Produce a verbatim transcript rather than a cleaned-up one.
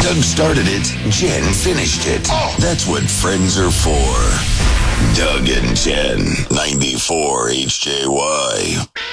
Doug started it, Jen finished it. That's what friends are for. Doug and Jen, ninety-four H J Y.